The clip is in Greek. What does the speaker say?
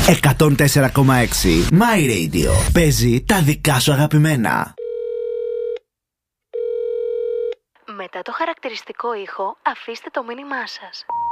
104,6 My Radio. Παίζει τα δικά σου αγαπημένα. Μετά το χαρακτηριστικό ήχο, αφήστε το μήνυμά σας.